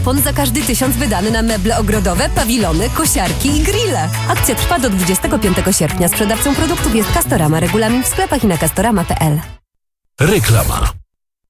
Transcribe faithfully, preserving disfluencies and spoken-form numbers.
Kupon za każdy tysiąc wydany na meble ogrodowe, pawilony, kosiarki i grille. Akcja trwa do dwudziestego piątego sierpnia. Sprzedawcą produktów jest Castorama. Regulamin w sklepach i na castorama kropka p l. Reklama.